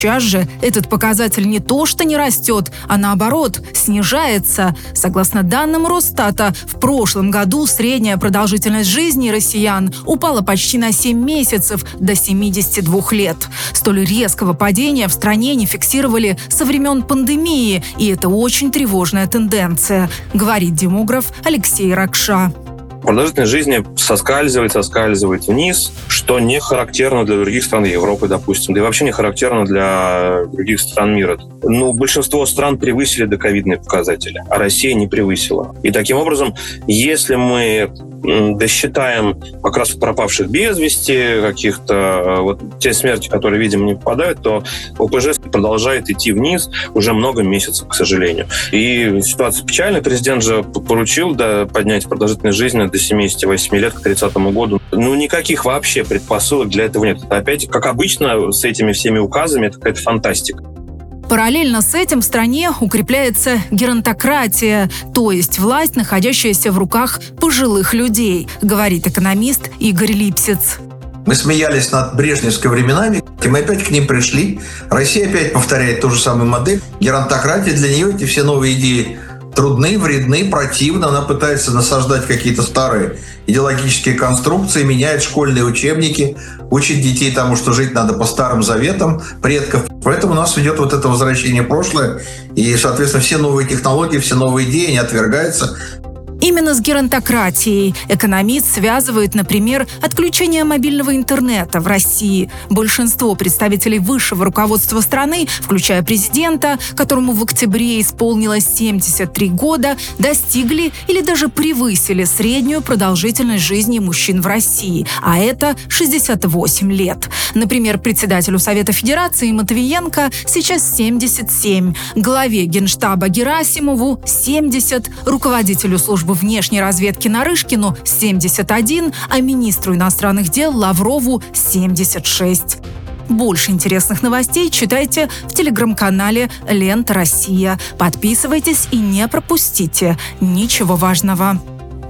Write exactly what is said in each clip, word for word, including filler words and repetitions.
Сейчас же этот показатель не то что не растет, а наоборот, снижается. Согласно данным Росстата, в прошлом году средняя продолжительность жизни россиян упала почти на семь месяцев, до семидесяти двух лет. Столь резкого падения в стране не фиксировали со времен пандемии, и это очень тревожная тенденция, говорит демограф Алексей Ракша. Продолжительность жизни соскальзывает, соскальзывает вниз, что не характерно для других стран Европы, допустим, да и вообще не характерно для других стран мира. Ну, большинство стран превысили доковидные показатели, а Россия не превысила. И таким образом, если мы досчитаем как раз пропавших без вести, каких-то вот те смерти, которые, видимо, не попадают, то ОПЖ продолжает идти вниз уже много месяцев, к сожалению. И ситуация печальная. Президент же поручил да, поднять продолжительность жизни до семидесяти восьми лет к тридцатому году. Ну, никаких вообще предпосылок для этого нет. Это опять, как обычно, с этими всеми указами, это какая-то фантастика. Параллельно с этим в стране укрепляется геронтократия, то есть власть, находящаяся в руках пожилых людей, говорит экономист Игорь Липсиц. Мы смеялись над брежневскими временами, и мы опять к ним пришли. Россия опять повторяет ту же самую модель. Геронтократия, для нее эти все новые идеи трудны, вредны, противны. Она пытается насаждать какие-то старые идеологические конструкции, меняет школьные учебники, учит детей тому, что жить надо по старым заветам предков. Поэтому у нас идет вот это возвращение в прошлое, и, соответственно, все новые технологии, все новые идеи, они отвергаются. Именно с геронтократией экономист связывает, например, отключение мобильного интернета в России. Большинство представителей высшего руководства страны, включая президента, которому в октябре исполнилось семьдесят три года, достигли или даже превысили среднюю продолжительность жизни мужчин в России, а это шестьдесят восемь лет. Например, председателю Совета Федерации Матвиенко сейчас семьдесят семь, главе Генштаба Герасимову семьдесят, руководителю службы внешней разведки Нарышкину семьдесят один, а министру иностранных дел Лаврову семьдесят шесть. Больше интересных новостей читайте в телеграм-канале «Лента Россия». Подписывайтесь и не пропустите ничего важного.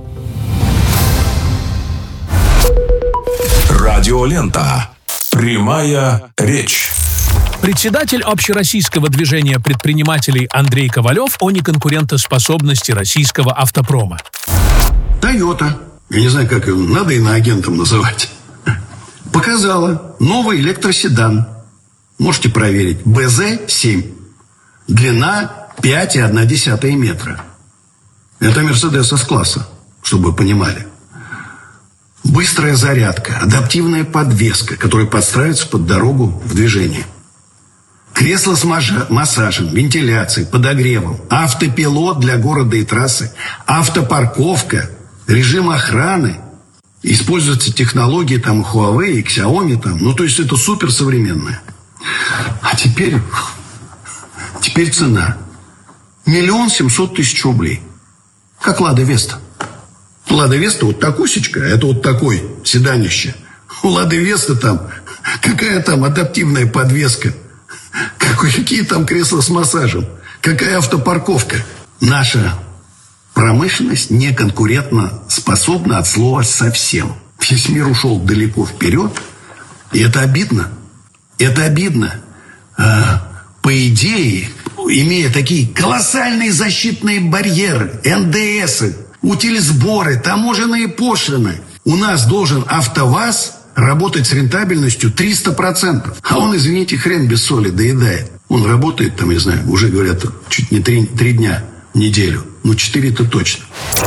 Радиолента. Прямая речь. Председатель общероссийского движения предпринимателей Андрей Ковалев о неконкурентоспособности российского автопрома. Toyota, я не знаю, как его надо иноагентом называть, показала новый электроседан. Можете проверить. бэ зэ семь. Длина пять и одна десятая метра. Это Мерседес С-класса, чтобы вы понимали. Быстрая зарядка, адаптивная подвеска, которая подстраивается под дорогу в движении. Кресло с массажем, вентиляцией, подогревом, автопилот для города и трассы, автопарковка, режим охраны. Используются технологии там Huawei и Xiaomi там. Ну, то есть это суперсовременное. А теперь, теперь цена. Миллион семьсот тысяч рублей. Как Лада Веста. Лада Веста вот такусечка, это вот такой седанище. У Лады Веста там, какая там адаптивная подвеска. Какие там кресла с массажем? Какая автопарковка? Наша промышленность не конкурентно способна от слова совсем. Весь мир ушел далеко вперед. И это обидно. Это обидно. А, по идее, имея такие колоссальные защитные барьеры, эн дэ эсы, утильсборы, таможенные пошлины, у нас должен АвтоВАЗ работать с рентабельностью триста процентов. А он, извините, хрен без соли доедает. Он работает там, я знаю, уже говорят, чуть не три, три дня в неделю. Ну, четыре-то точно.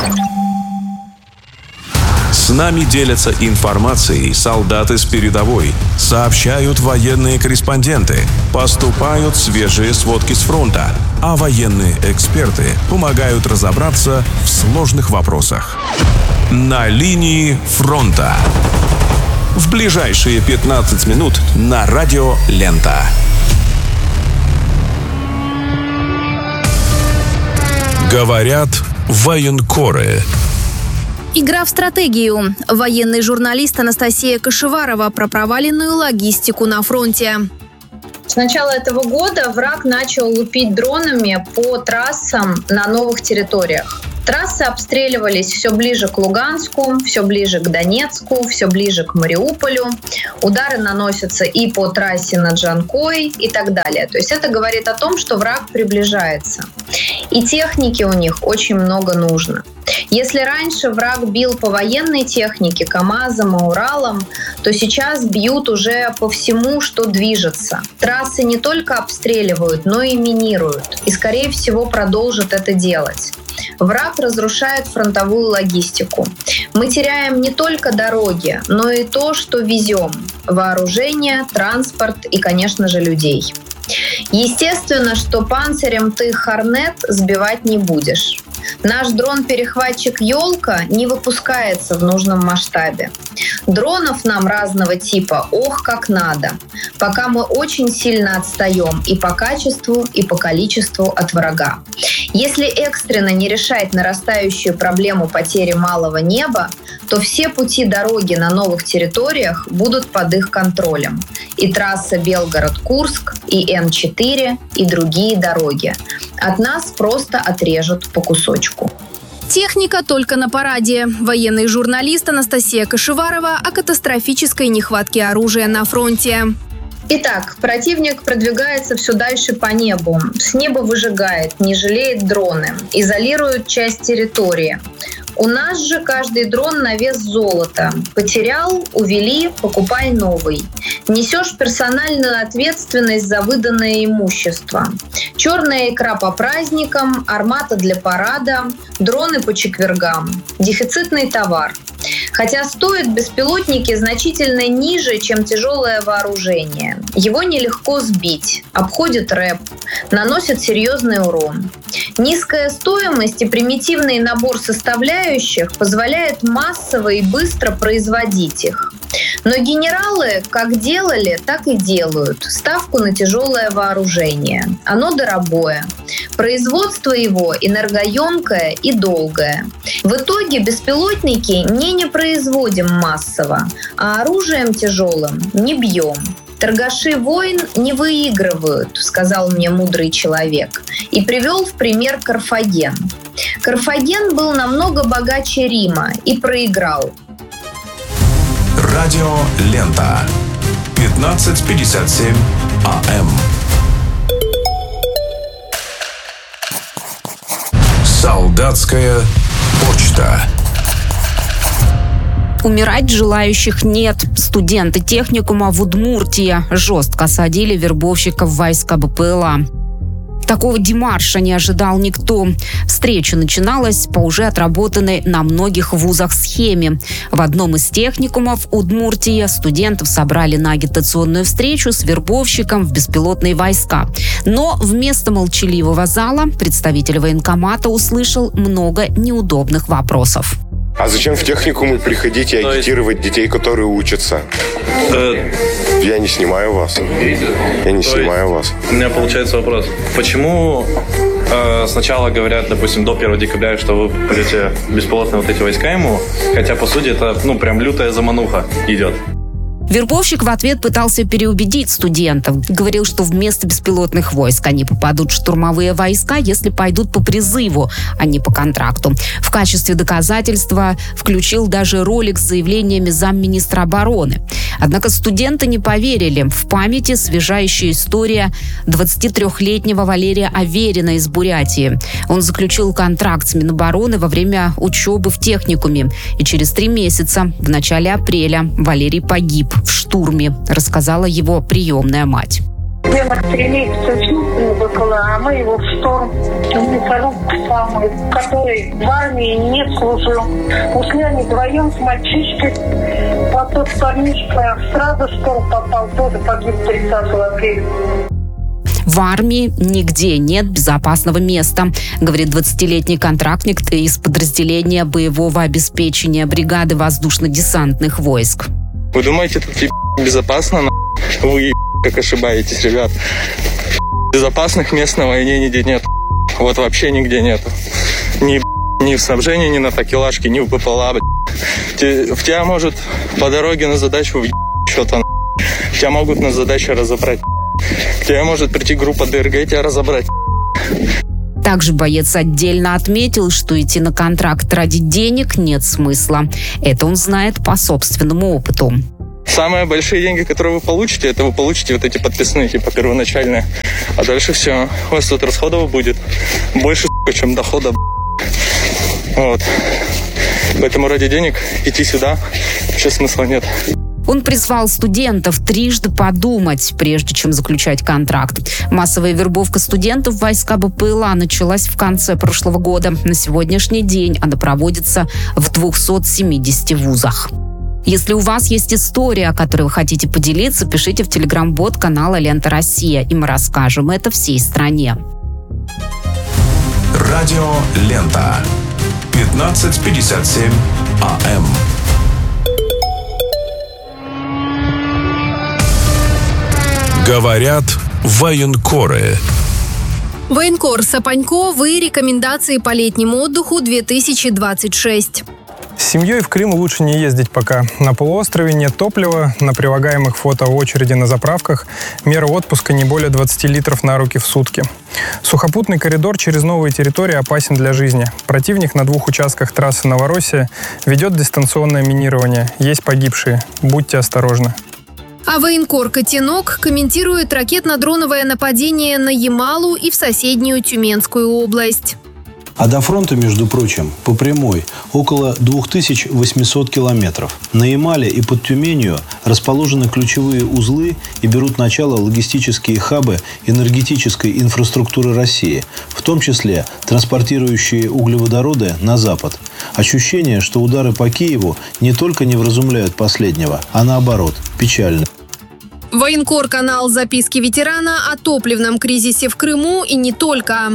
С нами делятся информацией солдаты с передовой, сообщают военные корреспонденты, поступают свежие сводки с фронта, а военные эксперты помогают разобраться в сложных вопросах. На линии фронта. В ближайшие пятнадцать минут на радио «Лента». Говорят военкоры. Игра в стратегию. Военный журналист Анастасия Кашеварова про проваленную логистику на фронте. С начала этого года враг начал лупить дронами по трассам на новых территориях. Трассы обстреливались все ближе к Луганску, все ближе к Донецку, все ближе к Мариуполю. Удары наносятся и по трассе над Джанкой и так далее. То есть это говорит о том, что враг приближается. И техники у них очень много нужно. Если раньше враг бил по военной технике, КАМАЗам и Уралам, то сейчас бьют уже по всему, что движется. Трассы не только обстреливают, но и минируют. И, скорее всего, продолжат это делать. Враг разрушает фронтовую логистику. Мы теряем не только дороги, но и то, что везем. Вооружение, транспорт и, конечно же, людей. Естественно, что панцирем ты Хорнет сбивать не будешь. Наш дрон-перехватчик «Ёлка» не выпускается в нужном масштабе. Дронов нам разного типа ох как надо, пока мы очень сильно отстаем и по качеству, и по количеству от врага. Если экстренно не решать нарастающую проблему потери малого неба, то все пути дороги на новых территориях будут под их контролем. И трасса Белгород-Курск, и Н четыре, и другие дороги. От нас просто отрежут по кусочку. Техника только на параде. Военный журналист Анастасия Кашеварова о катастрофической нехватке оружия на фронте. Итак, противник продвигается все дальше по небу. С неба выжигает, не жалеет дроны, изолирует часть территории. У нас же каждый дрон на вес золота. Потерял, увели, покупай новый. Несешь персональную ответственность за выданное имущество. Черная икра по праздникам, армата для парада, дроны по четвергам. Дефицитный товар. Хотя стоят беспилотники значительно ниже, чем тяжелое вооружение. Его нелегко сбить, обходит рэп, наносит серьезный урон. Низкая стоимость и примитивный набор составляющих позволяет массово и быстро производить их. Но генералы как делали, так и делают. Ставку на тяжелое вооружение. Оно дорогое. Производство его энергоемкое и долгое. В итоге беспилотники не не производим массово, а оружием тяжелым не бьем. «Торгаши войн не выигрывают», — сказал мне мудрый человек, и привел в пример Карфаген. Карфаген был намного богаче Рима и проиграл. Радио Лента. пятнадцать пятьдесят семь АМ. Солдатская почта. Умирать желающих нет. Студенты техникума в Удмуртии жестко осадили вербовщиков войска БПЛА. Такого демарша не ожидал никто. Встреча начиналась по уже отработанной на многих вузах схеме. В одном из техникумов Удмуртии студентов собрали на агитационную встречу с вербовщиком в беспилотные войска. Но вместо молчаливого зала представитель военкомата услышал много неудобных вопросов. А зачем в техникумы приходить и агитировать детей, которые учатся? Э... Я не снимаю вас. Я не снимаю вас. У меня получается вопрос. Почему э, сначала говорят, допустим, до первого декабря, что вы пойдете беспилотные вот эти войска ему, хотя, по сути, это, ну, прям лютая замануха идет? Вербовщик в ответ пытался переубедить студентов. Говорил, что вместо беспилотных войск они попадут в штурмовые войска, если пойдут по призыву, а не по контракту. В качестве доказательства включил даже ролик с заявлениями замминистра обороны. Однако студенты не поверили. В памяти свежайшая история двадцатитрёхлетнего Валерия Аверина из Бурятии. Он заключил контракт с Минобороны во время учебы в техникуме. И через три месяца, в начале апреля, Валерий погиб в штурме, рассказала его приемная мать. Я на стреле БПЛА, а мы его в шторм. Мясоруб самый, который в армии не служил. Ушли они вдвоем с мальчишкой. А тот парнишка сразу в шторм попал, тоже погиб тридцатого апреля. В армии нигде нет безопасного места, говорит двадцатилетний контрактник из подразделения боевого обеспечения бригады воздушно-десантных войск. Вы думаете, тут безопасно? Вы как ошибаетесь, ребят. Безопасных мест на войне нигде нет. Вот вообще нигде нет. Ни, ни в снабжении, ни на такелажке, ни в БПЛА. В тебя может по дороге на задачу что-то. Тебя могут на задачу разобрать. К тебе может прийти группа ДРГ и тебя разобрать. Также боец отдельно отметил, что идти на контракт ради денег нет смысла. Это он знает по собственному опыту. Самые большие деньги, которые вы получите, это вы получите вот эти подписные, типа первоначальные. А дальше все. У вас тут расходов будет больше, чем дохода. Вот. Поэтому ради денег идти сюда вообще смысла нет. Он призвал студентов трижды подумать, прежде чем заключать контракт. Массовая вербовка студентов в войска БПЛА началась в конце прошлого года. На сегодняшний день она проводится в двухстах семидесяти вузах. Если у вас есть история, о которой вы хотите поделиться, пишите в телеграм-бот канала «Лента Россия», и мы расскажем это всей стране. Радио «Лента». пятнадцать пятьдесят семь АМ. Говорят военкоры. Военкор Сапанько. Вы рекомендации по летнему отдыху две тысячи двадцать шесть. С семьей в Крым лучше не ездить пока. На полуострове нет топлива, на прилагаемых фото очереди на заправках. Мера отпуска не более двадцати литров на руки в сутки. Сухопутный коридор через новые территории опасен для жизни. Противник на двух участках трассы Новороссия ведет дистанционное минирование. Есть погибшие. Будьте осторожны. А военкор Котенок комментирует ракетно-дроновое нападение на Ямалу и в соседнюю Тюменскую область. А до фронта, между прочим, по прямой около две тысячи восемьсот километров. На Ямале и под Тюменью расположены ключевые узлы и берут начало логистические хабы энергетической инфраструктуры России, в том числе транспортирующие углеводороды на запад. Ощущение, что удары по Киеву не только не вразумляют последнего, а наоборот, печально. Военкор-канал «Записки ветерана» о топливном кризисе в Крыму и не только.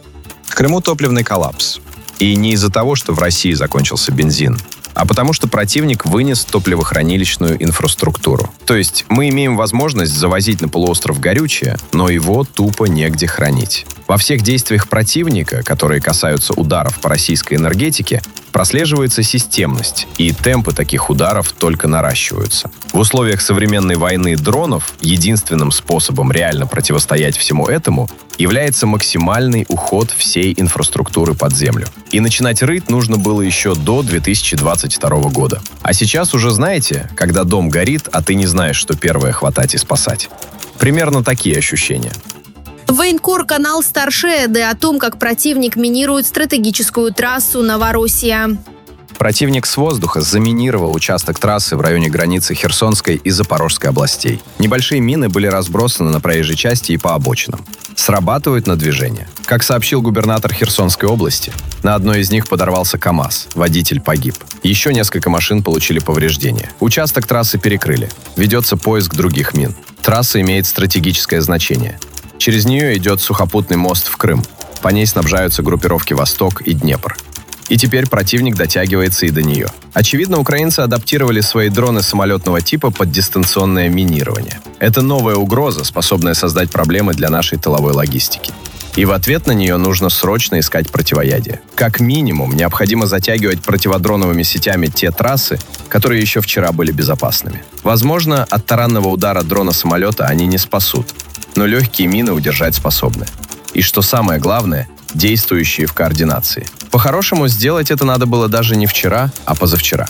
В Крыму топливный коллапс. И не из-за того, что в России закончился бензин, а потому что противник вынес топливохранилищную инфраструктуру. То есть мы имеем возможность завозить на полуостров горючее, но его тупо негде хранить. Во всех действиях противника, которые касаются ударов по российской энергетике, прослеживается системность, и темпы таких ударов только наращиваются. В условиях современной войны дронов единственным способом реально противостоять всему этому является максимальный уход всей инфраструктуры под землю. И начинать рыть нужно было еще до две тысячи двадцать второго года. А сейчас уже знаете, когда дом горит, а ты не знаешь, что первое хватать и спасать. Примерно такие ощущения. Военкор-канал Старшеды о том, как противник минирует стратегическую трассу Новороссия. Противник с воздуха заминировал участок трассы в районе границы Херсонской и Запорожской областей. Небольшие мины были разбросаны на проезжей части и по обочинам. Срабатывают на движение. Как сообщил губернатор Херсонской области, на одной из них подорвался КАМАЗ, водитель погиб. Еще несколько машин получили повреждения. Участок трассы перекрыли. Ведется поиск других мин. Трасса имеет стратегическое значение. Через нее идет сухопутный мост в Крым. По ней снабжаются группировки «Восток» и «Днепр». И теперь противник дотягивается и до нее. Очевидно, украинцы адаптировали свои дроны самолетного типа под дистанционное минирование. Это новая угроза, способная создать проблемы для нашей тыловой логистики. И в ответ на нее нужно срочно искать противоядие. Как минимум, необходимо затягивать противодроновыми сетями те трассы, которые еще вчера были безопасными. Возможно, от таранного удара дрона-самолета они не спасут, но легкие мины удержать способны. И что самое главное, действующие в координации. По-хорошему, сделать это надо было даже не вчера, а позавчера.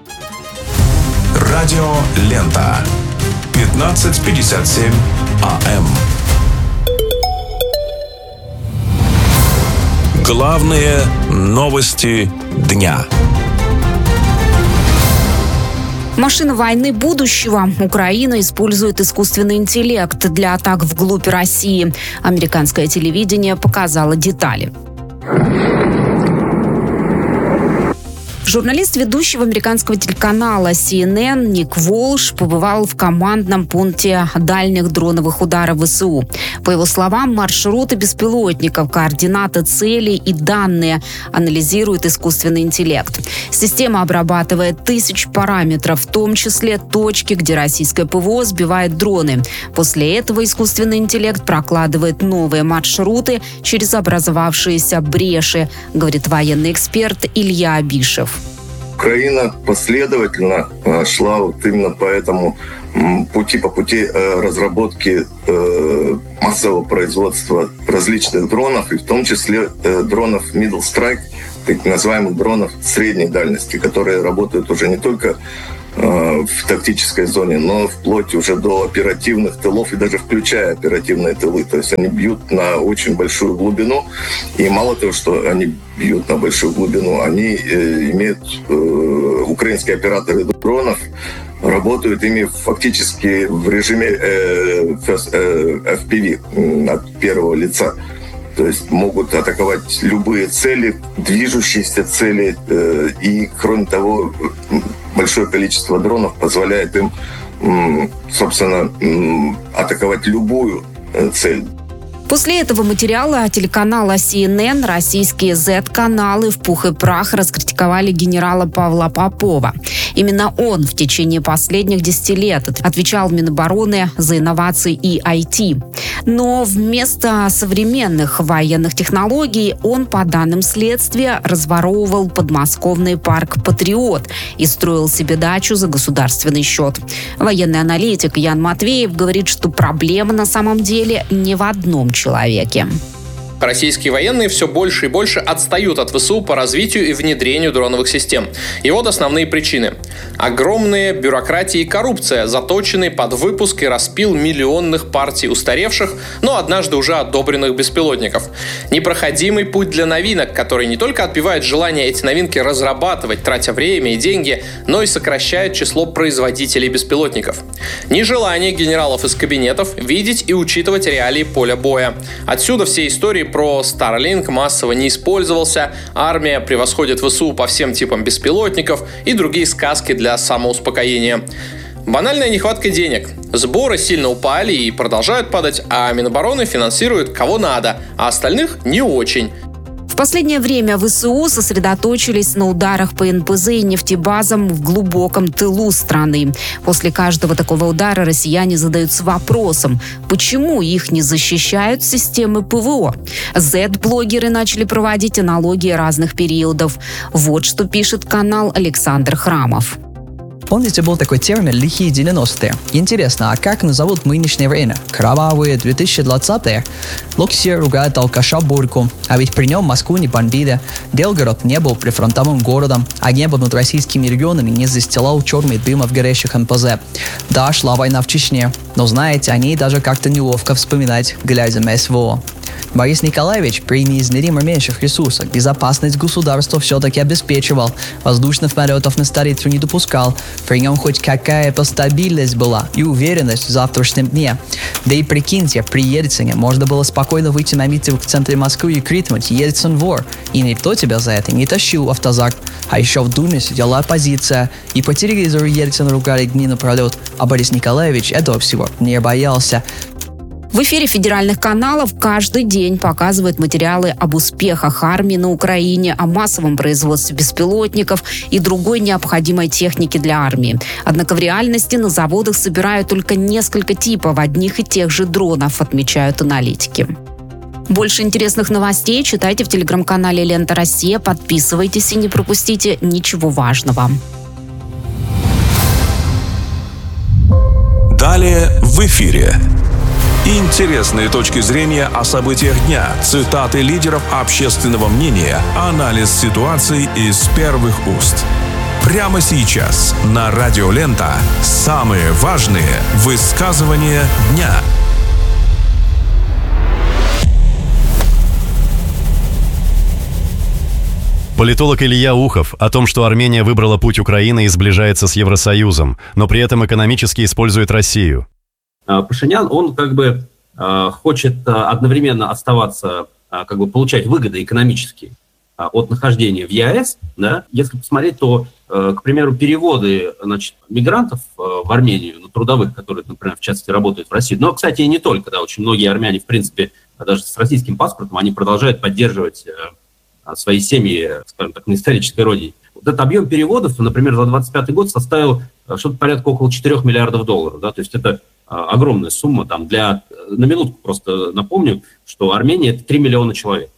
Радио «Лента». пятнадцать пятьдесят семь АМ. Главные новости дня. Машина войны будущего. Украина использует искусственный интеллект для атак вглубь России. Американское телевидение показало детали. Журналист ведущего американского телеканала си эн эн Ник Волш побывал в командном пункте дальних дроновых ударов ВСУ. По его словам, маршруты беспилотников, координаты целей и данные анализирует искусственный интеллект. Система обрабатывает тысячи параметров, в том числе точки, где российское ПВО сбивает дроны. После этого искусственный интеллект прокладывает новые маршруты через образовавшиеся бреши, говорит военный эксперт Илья Абишев. Украина последовательно шла вот именно по этому пути по пути разработки массового производства различных дронов, и в том числе дронов Middle Strike, так называемых дронов средней дальности, которые работают уже не только в тактической зоне, но вплоть уже до оперативных тылов и даже включая оперативные тылы. То есть они бьют на очень большую глубину, и мало того, что они бьют на большую глубину, они э, имеют э, украинские операторы дронов работают ими фактически в режиме э, эф пи ви от первого лица. То есть могут атаковать любые цели, движущиеся цели, э, и, кроме того, большое количество дронов позволяет им, собственно, атаковать любую цель. После этого материала телеканала си эн эн российские зет-каналы в пух и прах раскритиковали генерала Павла Попова. Именно он в течение последних десяти лет отвечал в Минобороны за инновации и ай ти. Но вместо современных военных технологий он, по данным следствия, разворовывал подмосковный парк «Патриот» и строил себе дачу за государственный счет. Военный аналитик Ян Матвеев говорит, что проблема на самом деле не в одном человеке. Российские военные все больше и больше отстают от вэ эс у по развитию и внедрению дроновых систем. И вот основные причины. Огромная бюрократия и коррупция, заточенные под выпуск и распил миллионных партий устаревших, но однажды уже одобренных беспилотников. Непроходимый путь для новинок, который не только отбивает желание эти новинки разрабатывать, тратя время и деньги, но и сокращает число производителей беспилотников. Нежелание генералов из кабинетов видеть и учитывать реалии поля боя. Отсюда все истории про Starlink массово не использовался, армия превосходит вэ эс у по всем типам беспилотников и другие сказки для самоуспокоения. Банальная нехватка денег. Сборы сильно упали и продолжают падать, а Минобороны финансирует кого надо, а остальных не очень. В последнее время вэ эс у сосредоточились на ударах по эн пэ зэ и нефтебазам в глубоком тылу страны. После каждого такого удара россияне задаются вопросом, почему их не защищают системы пэ вэ о. Зет-блогеры начали проводить аналогии разных периодов. Вот что пишет канал Александр Храмов. Помните, был такой термин «лихие девяностые». Интересно, а как назовут нынешнее время? Кровавые две тысячи двадцатые? Локси ругает алкаша Бурку, а ведь при нем Москву не бомбили. Белгород не был прифронтовым городом, а небо над российскими регионами не застилал черный дым от горящих эн пэ зэ. Да, шла война в Чечне, но знаете, о ней даже как-то неловко вспоминать, глядя на эс вэ о. Борис Николаевич при неизмеримо меньших ресурсах безопасность государства все-таки обеспечивал, воздушных полетов на столицу не допускал, при нем хоть какая-то стабильность была и уверенность в завтрашнем дне. Да и прикиньте, при Ельцине можно было спокойно выйти на митинг в центре Москвы и крикнуть «Ельцин вор!» И никто тебя за это не тащил автозак. А еще в Думе сидела оппозиция, и по телевизору Ельцина ругали дни напролет, а Борис Николаевич этого всего не боялся. В эфире федеральных каналов каждый день показывают материалы об успехах армии на Украине, о массовом производстве беспилотников и другой необходимой техники для армии. Однако в реальности на заводах собирают только несколько типов одних и тех же дронов, отмечают аналитики. Больше интересных новостей читайте в телеграм-канале «Лента Россия», подписывайтесь и не пропустите ничего важного. Далее в эфире. Интересные точки зрения о событиях дня, цитаты лидеров общественного мнения, анализ ситуации из первых уст. Прямо сейчас на Радио Лента самые важные высказывания дня. Политолог Илья Ухов о том, что Армения выбрала путь Украины и сближается с Евросоюзом, но при этом экономически использует Россию. Пашинян, он как бы э, хочет э, одновременно оставаться, э, как бы получать выгоды экономические э, от нахождения в ЕАЭС. Да? Если посмотреть, то, э, к примеру, переводы, значит, мигрантов э, в Армению, ну, трудовых, которые, например, в частности работают в России, но, кстати, и не только, да, очень многие армяне, в принципе, даже с российским паспортом, они продолжают поддерживать э, свои семьи, скажем так, на исторической родине. Вот этот объем переводов, например, за двадцать пятый год составил что-то порядка около четырёх миллиардов долларов. Да? То есть это огромная сумма. Там для, на минутку просто напомню, что Армения – это три миллиона человек. Да?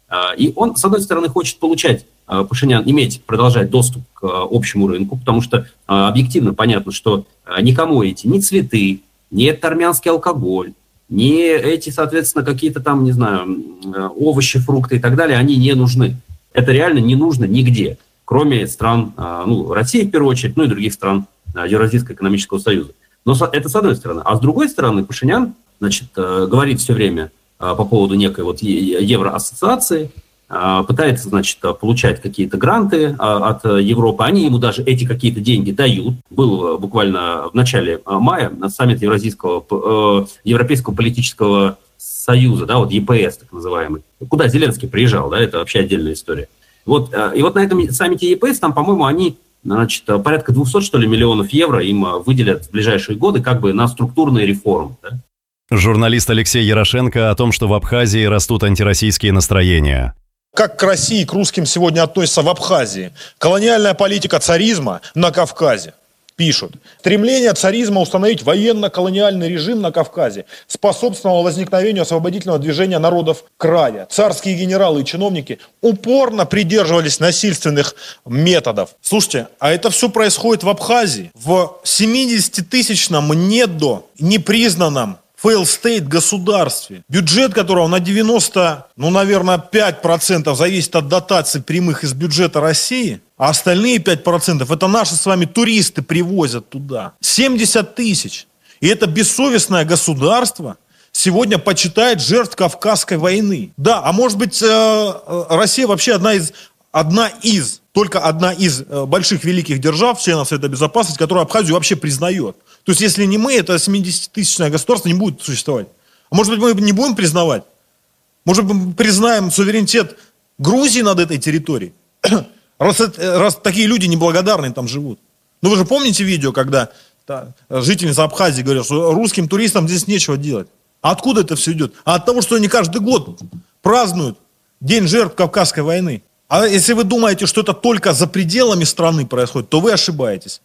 И он, с одной стороны, хочет получать, Пашинян, иметь, продолжать доступ к общему рынку, потому что объективно понятно, что никому эти ни цветы, ни этот армянский алкоголь, ни эти, соответственно, какие-то там, не знаю, овощи, фрукты и так далее, они не нужны. Это реально не нужно нигде, кроме стран, ну, России в первую очередь, ну и других стран Евразийского экономического союза. Но это с одной стороны. А с другой стороны, Пашинян, значит, говорит все время по поводу некой вот евроассоциации, пытается, значит, получать какие-то гранты от Европы. Они ему даже эти какие-то деньги дают. Был буквально в начале мая на саммит Евразийского, Европейского политического союза, да, вот ЕПС так называемый, куда Зеленский приезжал, да, это вообще отдельная история. Вот, и вот на этом саммите ЕПС, там, по-моему, они, значит, порядка двухсот, что ли, миллионов евро им выделят в ближайшие годы как бы на структурные реформы, да. Журналист Алексей Ярошенко о том, что в Абхазии растут антироссийские настроения. Как к России, к русским сегодня относятся в Абхазии? Колониальная политика царизма на Кавказе. Пишут. Стремление царизма установить военно-колониальный режим на Кавказе способствовало возникновению освободительного движения народов края. Царские генералы и чиновники упорно придерживались насильственных методов. Слушайте, а это все происходит в Абхазии, в семидесятитысячном недо, непризнанном fail state государстве, бюджет которого на девяносто, ну, наверное, пять процентов зависит от дотаций прямых из бюджета России, а остальные пять процентов это наши с вами туристы привозят туда. семьдесят тысяч. И это бессовестное государство сегодня почитает жертв Кавказской войны. Да, а может быть, Россия вообще одна из, одна из, только одна из больших великих держав, членов Совета Безопасности, которая Абхазию вообще признает. То есть, если не мы, это семидесятитысячное государство не будет существовать. А может быть, мы не будем признавать? Может быть, мы признаем суверенитет Грузии над этой территорией? Раз, раз такие люди неблагодарные там живут. Ну, вы же помните видео, когда да, жительница Абхазии говорит, что русским туристам здесь нечего делать. А откуда это все идет? А от того, что они каждый год празднуют День жертв Кавказской войны. А если вы думаете, что это только за пределами страны происходит, то вы ошибаетесь.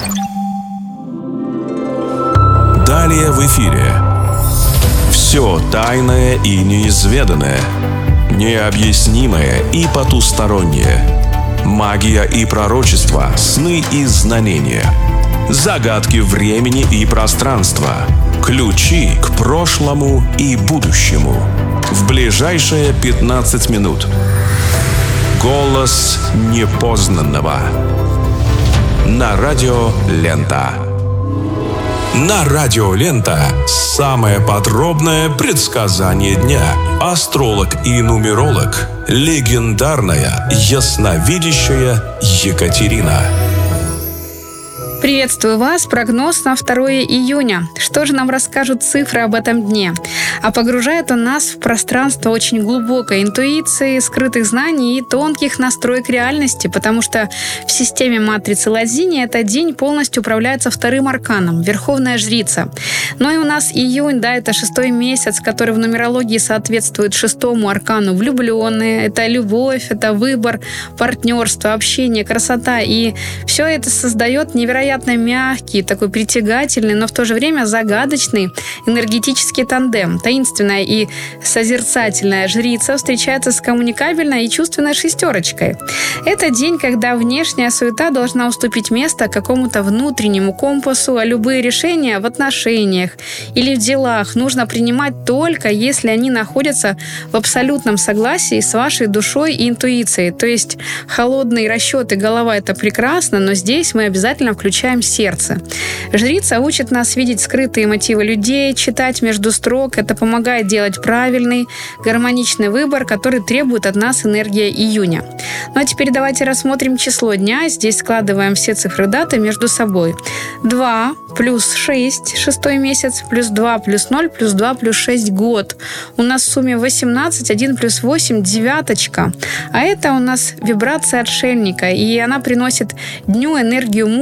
Далее в эфире. Все тайное и неизведанное, необъяснимое и потустороннее. Магия и пророчество, сны и знамения. Загадки времени и пространства. Ключи к прошлому и будущему. В ближайшие пятнадцать минут. Голос непознанного. На радио Лента. На радио Лента самое подробное предсказание дня. Астролог и нумеролог, легендарная ясновидящая Екатерина. Приветствую вас. Прогноз на второе июня. Что же нам расскажут цифры об этом дне? А погружает он нас в пространство очень глубокой интуиции, скрытых знаний и тонких настроек реальности, потому что в системе матрицы Лазини этот день полностью управляется вторым арканом – Верховная Жрица. Ну и у нас июнь, да, это шестой месяц, который в нумерологии соответствует шестому аркану влюбленные. Это любовь, это выбор, партнерство, общение, красота. И все это создает невероятно мягкий, такой притягательный, но в то же время загадочный энергетический тандем. Таинственная и созерцательная жрица встречается с коммуникабельной и чувственной шестерочкой. Это день, когда внешняя суета должна уступить место какому-то внутреннему компасу, а любые решения в отношениях или в делах нужно принимать только если они находятся в абсолютном согласии с вашей душой и интуицией. То есть холодные расчеты, голова — это прекрасно, но здесь мы обязательно включаем сердце. Жрица учит нас видеть скрытые мотивы людей, читать между строк. Это помогает делать правильный, гармоничный выбор, который требует от нас энергия июня. Ну а теперь давайте рассмотрим число дня. Здесь складываем все цифры даты между собой. два плюс шесть, шестой месяц, плюс два плюс ноль, плюс два плюс шесть, год. У нас в сумме восемнадцать, один плюс восемь, девяточка. А это у нас вибрация отшельника, и она приносит дню энергию мудрости,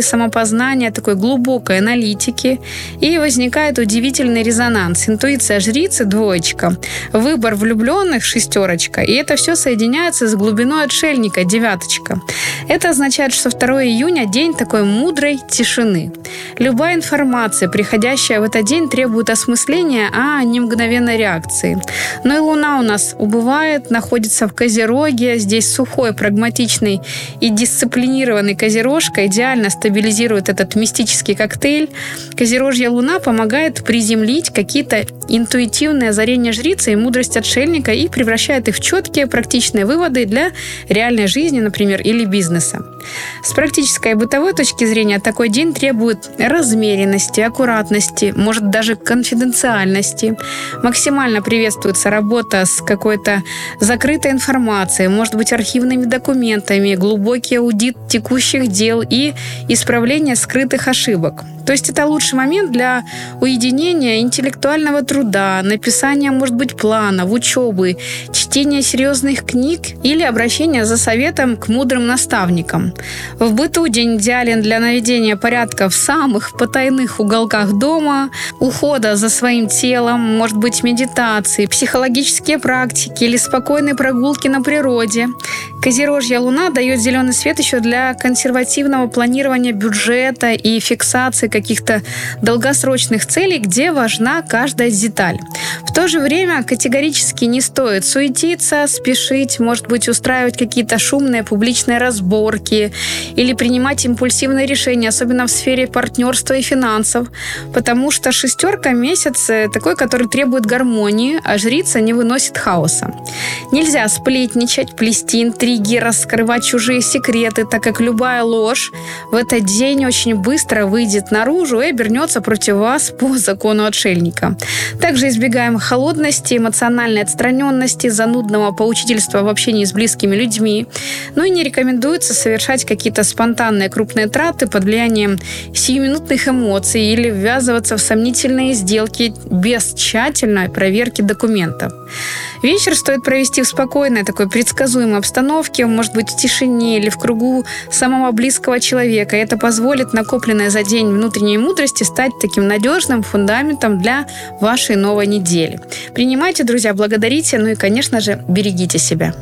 самопознания, такой глубокой аналитики, и возникает удивительный резонанс. Интуиция жрицы – двоечка, выбор влюбленных – шестерочка, и это все соединяется с глубиной отшельника – девяточка. Это означает, что второго июня – день такой мудрой тишины. Любая информация, приходящая в этот день, требует осмысления, а не мгновенной реакции. Но и Луна у нас убывает, находится в Козероге. Здесь сухой, прагматичный и дисциплинированный Козерожка идеально стабилизирует этот мистический коктейль. Козерожья Луна помогает приземлить какие-то интуитивные озарения жрицы и мудрость отшельника и превращает их в четкие практичные выводы для реальной жизни, например, или бизнеса. С практической и бытовой точки зрения такой день требует размеренности, аккуратности, может даже конфиденциальности. Максимально приветствуется работа с какой-то закрытой информацией, может быть, архивными документами, глубокий аудит текущих дел и исправление скрытых ошибок. То есть это лучший момент для уединения интеллектуального труда, написания, может быть, планов, учебы, чтения серьезных книг или обращения за советом к мудрым наставникам. В быту день идеален для наведения порядка в самых потайных уголках дома, ухода за своим телом, может быть, медитации, психологические практики или спокойной прогулки на природе. Козерожья Луна дает зеленый свет еще для консервативного планирования бюджета и фиксации каких-то долгосрочных целей, где важна каждая деталь. В то же время категорически не стоит суетиться, спешить, может быть, устраивать какие-то шумные публичные разборки или принимать импульсивные решения, особенно в сфере партнерства и финансов, потому что шестерка месяц такой, который требует гармонии, а жрица не выносит хаоса. Нельзя сплетничать, плести интриги, раскрывать чужие секреты, так как любая ложь в этот день очень быстро выйдет наружу и обернется против вас по закону отшельника. Также избегаем холодности, эмоциональной отстраненности, занудного поучительства в общении с близкими людьми. Ну и не рекомендуется совершать какие-то спонтанные крупные траты под влиянием сиюминутных эмоций или ввязываться в сомнительные сделки без тщательной проверки документов. Вечер стоит провести в спокойной, такой предсказуемой обстановке, может быть, в тишине или в кругу самого близкого человека. И это позволит накопленной за день внутренней мудрости стать таким надежным фундаментом для вашей новой недели. Принимайте, друзья, благодарите, ну и, конечно же, берегите себя.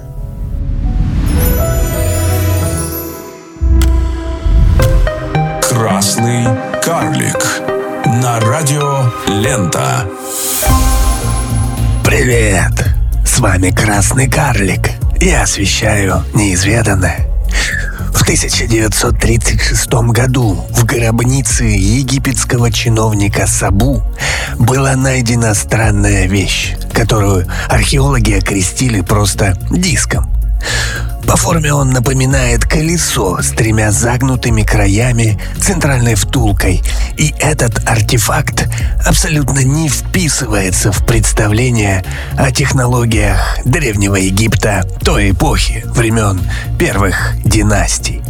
Красный карлик на радио Лента. Привет! С вами Красный карлик. Я освещаю неизведанное. В тысяча девятьсот тридцать шестом году в гробнице египетского чиновника Сабу была найдена странная вещь, которую археологи окрестили просто диском. По форме он напоминает колесо с тремя загнутыми краями, центральной втулкой, и этот артефакт абсолютно не вписывается в представление о технологиях Древнего Египта той эпохи, времен первых династий.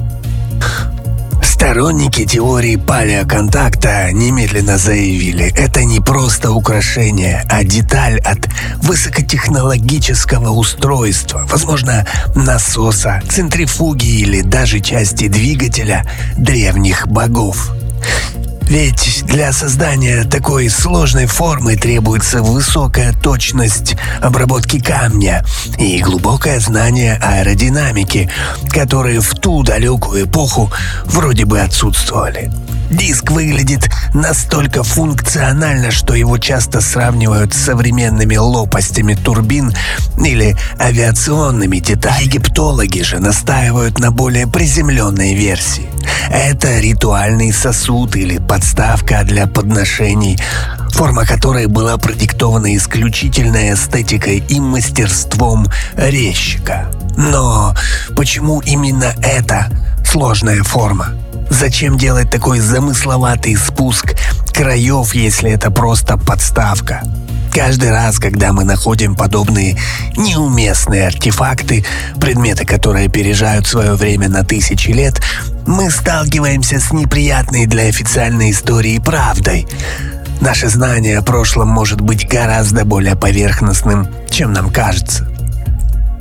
Сторонники теории палеоконтакта немедленно заявили, это не просто украшение, а деталь от высокотехнологического устройства, возможно, насоса, центрифуги или даже части двигателя древних богов. Ведь для создания такой сложной формы требуется высокая точность обработки камня и глубокое знание аэродинамики, которые в ту далекую эпоху вроде бы отсутствовали. Диск выглядит настолько функционально, что его часто сравнивают с современными лопастями турбин или авиационными деталями. Египтологи же настаивают на более приземленной версии. Это ритуальный сосуд или подставка для подношений, форма которой была продиктована исключительной эстетикой и мастерством резчика. Но почему именно эта сложная форма? Зачем делать такой замысловатый спуск краев, если это просто подставка? Каждый раз, когда мы находим подобные неуместные артефакты, предметы, которые опережают свое время на тысячи лет, мы сталкиваемся с неприятной для официальной истории правдой. Наше знание о прошлом может быть гораздо более поверхностным, чем нам кажется.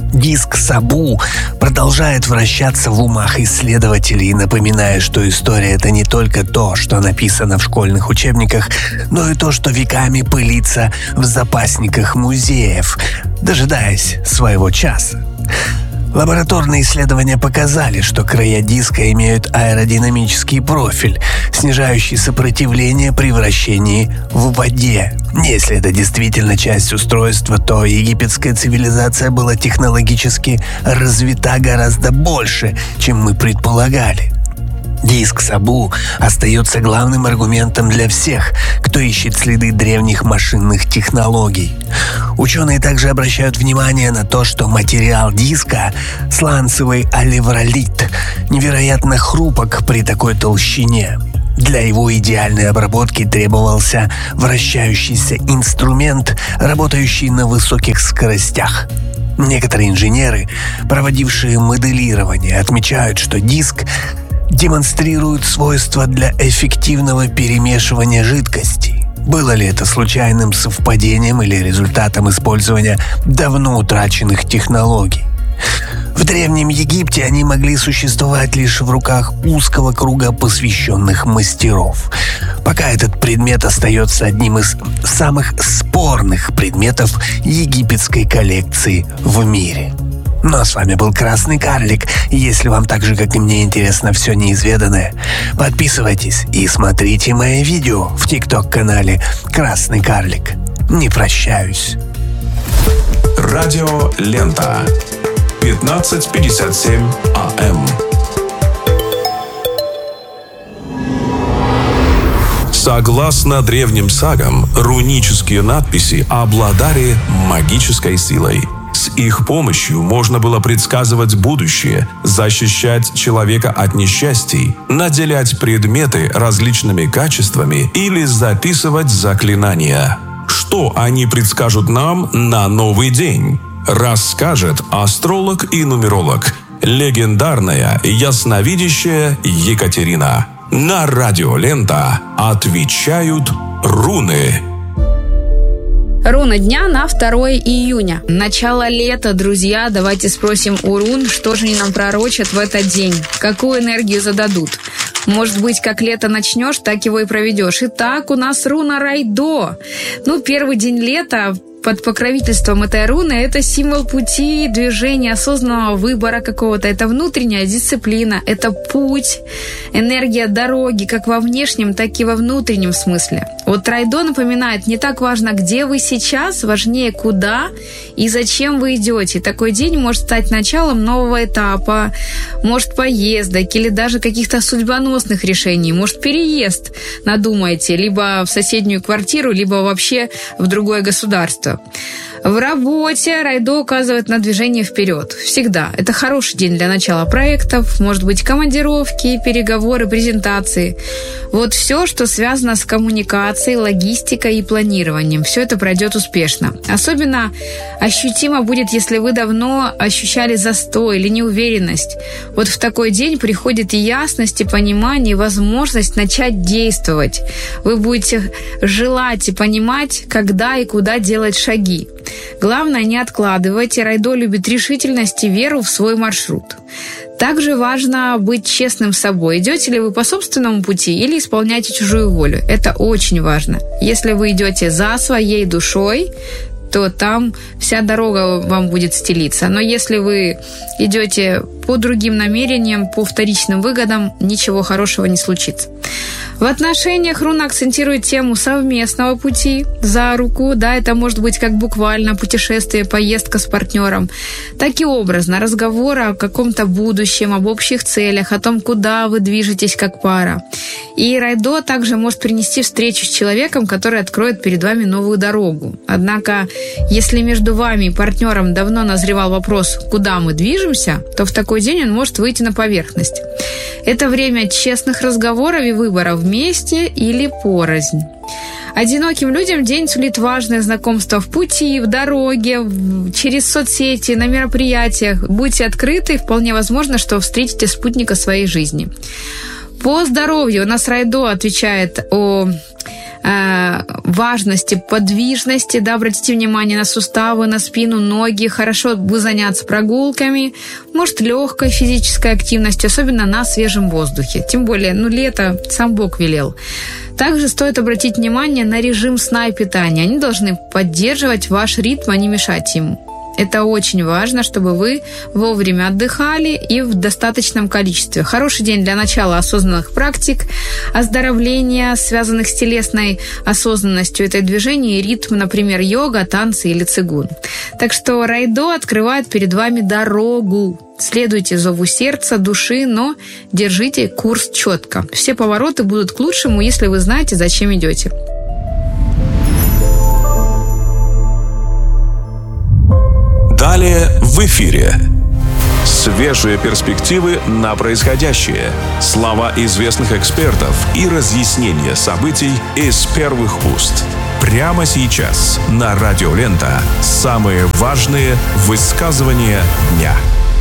Диск Сабу продолжает вращаться в умах исследователей, напоминая, что история — это не только то, что написано в школьных учебниках, но и то, что веками пылится в запасниках музеев, дожидаясь своего часа. Лабораторные исследования показали, что края диска имеют аэродинамический профиль, снижающий сопротивление при вращении в воде. Если это действительно часть устройства, то египетская цивилизация была технологически развита гораздо больше, чем мы предполагали. Диск Сабу остается главным аргументом для всех, кто ищет следы древних машинных технологий. Ученые также обращают внимание на то, что материал диска, сланцевый оливролит, невероятно хрупок при такой толщине. Для его идеальной обработки требовался вращающийся инструмент, работающий на высоких скоростях. Некоторые инженеры, проводившие моделирование, отмечают, что диск демонстрирует свойства для эффективного перемешивания жидкостей. Было ли это случайным совпадением или результатом использования давно утраченных технологий? В Древнем Египте они могли существовать лишь в руках узкого круга посвященных мастеров. Пока этот предмет остается одним из самых спорных предметов египетской коллекции в мире. Ну а с вами был Красный Карлик. Если вам так же, как и мне, интересно все неизведанное, подписывайтесь и смотрите мои видео в ТикТок-канале Красный Карлик. Не прощаюсь. Радио Лента. пятнадцать пятьдесят семь АМ. Согласно древним сагам, рунические надписи обладали магической силой. С их помощью можно было предсказывать будущее, защищать человека от несчастий, наделять предметы различными качествами или записывать заклинания. Что они предскажут нам на новый день? Расскажет астролог и нумеролог, легендарная ясновидящая Екатерина. На радио Лента отвечают руны. Руна дня на второе июня. Начало лета, друзья. Давайте спросим у рун, что же они нам пророчат в этот день. Какую энергию зададут. Может быть, как лето начнешь, так его и проведешь. Итак, у нас руна Райдо. Ну, первый день лета под покровительством этой руны это символ пути, движения, осознанного выбора какого-то. Это внутренняя дисциплина, это путь, энергия дороги, как во внешнем, так и во внутреннем смысле. Вот Райдо напоминает, не так важно, где вы сейчас, важнее, куда и зачем вы идете. Такой день может стать началом нового этапа, может, поездок или даже каких-то судьбоносных решений, может, переезд надумаете, либо в соседнюю квартиру, либо вообще в другое государство. В работе Райдо указывает на движение вперед. Всегда. Это хороший день для начала проектов, может быть, командировки, переговоры, презентации. Вот все, что связано с коммуникацией, логистикой и планированием. Все это пройдет успешно. Особенно ощутимо будет, если вы давно ощущали застой или неуверенность. Вот в такой день приходит и ясность, и понимание, и возможность начать действовать. Вы будете желать и понимать, когда и куда делать шаги. Главное, не откладывайте. Райдо любит решительность и веру в свой маршрут. Также важно быть честным с собой. Идете ли вы по собственному пути или исполняете чужую волю? Это очень важно. Если вы идете за своей душой, то там вся дорога вам будет стелиться. Но если вы идете по другим намерениям, по вторичным выгодам, ничего хорошего не случится. В отношениях руна акцентирует тему совместного пути за руку. Да, это может быть как буквально путешествие, поездка с партнером, так и образно разговор о каком-то будущем, об общих целях, о том, куда вы движетесь как пара. И Райдо также может принести встречу с человеком, который откроет перед вами новую дорогу. Однако, если между вами и партнером давно назревал вопрос, куда мы движемся, то в такой день он может выйти на поверхность. Это время честных разговоров и выборов вместе или порознь. Одиноким людям день сулит важное знакомство в пути, в дороге, через соцсети, на мероприятиях. Будьте открыты, вполне возможно, что встретите спутника своей жизни. По здоровью у нас Райдо отвечает о э, важности подвижности, да, обратите внимание на суставы, на спину, ноги. Хорошо бы заняться прогулками, может, легкой физической активностью, особенно на свежем воздухе. Тем более, ну, лето сам Бог велел. Также стоит обратить внимание на режим сна и питания. Они должны поддерживать ваш ритм, а не мешать ему. Это очень важно, чтобы вы вовремя отдыхали и в достаточном количестве. Хороший день для начала осознанных практик, оздоровления, связанных с телесной осознанностью. Это движение и ритм, например, йога, танцы или цигун. Так что Райдо открывает перед вами дорогу. Следуйте зову сердца, души, но держите курс четко. Все повороты будут к лучшему, если вы знаете, зачем идете. Далее в эфире. Свежие перспективы на происходящее, слова известных экспертов и разъяснения событий из первых уст. Прямо сейчас на Радио Лента самые важные высказывания дня.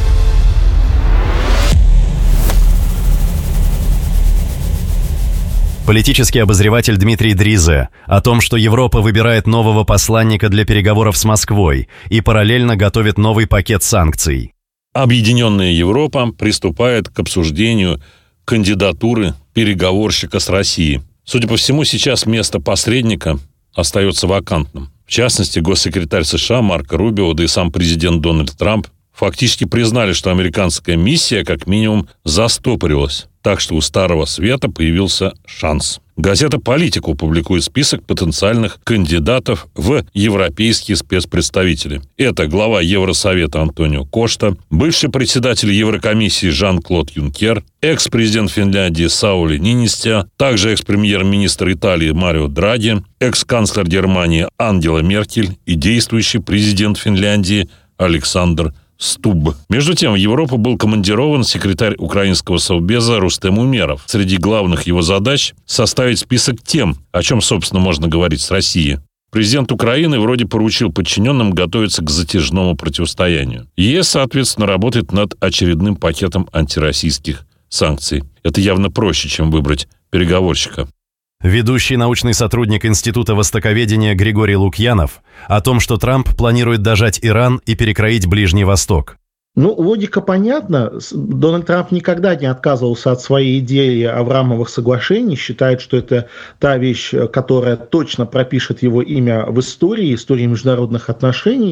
Политический обозреватель Дмитрий Дризе о том, что Европа выбирает нового посланника для переговоров с Москвой и параллельно готовит новый пакет санкций. Объединенная Европа приступает к обсуждению кандидатуры переговорщика с Россией. Судя по всему, сейчас место посредника остается вакантным. В частности, госсекретарь США Марко Рубио, да и сам президент Дональд Трамп фактически признали, что американская миссия как минимум застопорилась. Так что у Старого Света появился шанс. Газета «Политику» публикует список потенциальных кандидатов в европейские спецпредставители. Это глава Евросовета Антонио Кошта, бывший председатель Еврокомиссии Жан-Клод Юнкер, экс-президент Финляндии Саули Нинистё, также экс-премьер-министр Италии Марио Драги, экс-канцлер Германии Ангела Меркель и действующий президент Финляндии Александр Стуб. Между тем, в Европу был командирован секретарь украинского совбеза Рустем Умеров. Среди главных его задач – составить список тем, о чем, собственно, можно говорить с Россией. Президент Украины вроде поручил подчиненным готовиться к затяжному противостоянию. ЕС, соответственно, работает над очередным пакетом антироссийских санкций. Это явно проще, чем выбрать переговорщика. Ведущий научный сотрудник Института востоковедения Григорий Лукьянов о том, что Трамп планирует дожать Иран и перекроить Ближний Восток. Ну, логика понятна. Дональд Трамп никогда не отказывался от своей идеи Авраамовых соглашений, считает, что это та вещь, которая точно пропишет его имя в истории, истории международных отношений.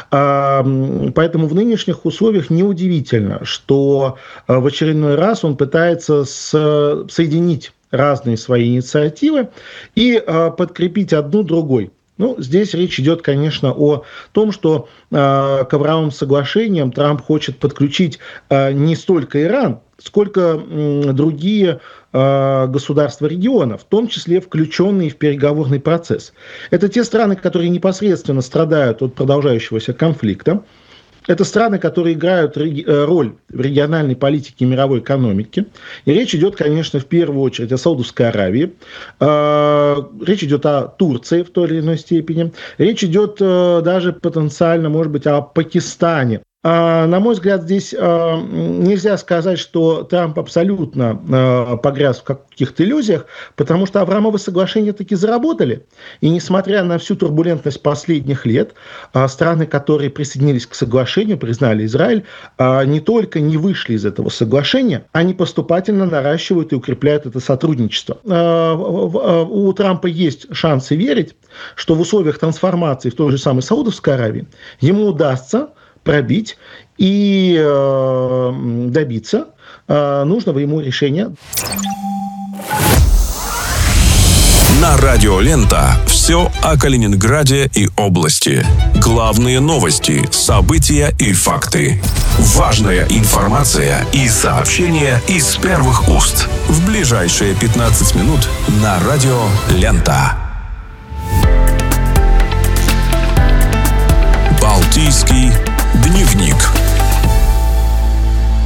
Поэтому в нынешних условиях неудивительно, что в очередной раз он пытается соединить разные свои инициативы и э, подкрепить одну другой. Ну, здесь речь идет, конечно, о том, что э, к Авраамовым соглашениям Трамп хочет подключить э, не столько Иран, сколько э, другие э, государства региона, в том числе включенные в переговорный процесс. Это те страны, которые непосредственно страдают от продолжающегося конфликта. Это страны, которые играют роль в региональной политике и мировой экономике. И речь идет, конечно, в первую очередь о Саудовской Аравии. Речь идет о Турции в той или иной степени. Речь идет даже потенциально, может быть, о Пакистане. На мой взгляд, здесь нельзя сказать, что Трамп абсолютно погряз в каких-то иллюзиях, потому что Авраамовы соглашения таки заработали. И несмотря на всю турбулентность последних лет, страны, которые присоединились к соглашению, признали Израиль, не только не вышли из этого соглашения, они поступательно наращивают и укрепляют это сотрудничество. У Трампа есть шансы верить, что в условиях трансформации в той же самой Саудовской Аравии ему удастся пробить и э, добиться э, нужного ему решения. На Радио Лента все о Калининграде и области. Главные новости, события и факты. Важная информация и сообщения из первых уст. В ближайшие пятнадцать минут на Радио Лента. Балтийский дневник.